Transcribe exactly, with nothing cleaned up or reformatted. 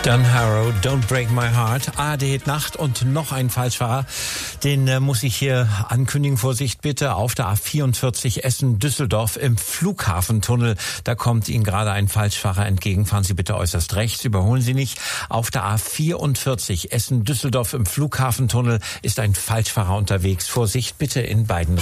John Harrow, Don't Break My Heart. A R D Nacht und noch ein Falschfahrer. Den äh, muss ich hier ankündigen. Vorsicht bitte, auf der A vierundvierzig Essen-Düsseldorf im Flughafentunnel. Da kommt Ihnen gerade ein Falschfahrer entgegen. Fahren Sie bitte äußerst rechts, überholen Sie nicht. Auf der A vierundvierzig Essen-Düsseldorf im Flughafentunnel ist ein Falschfahrer unterwegs. Vorsicht bitte in beiden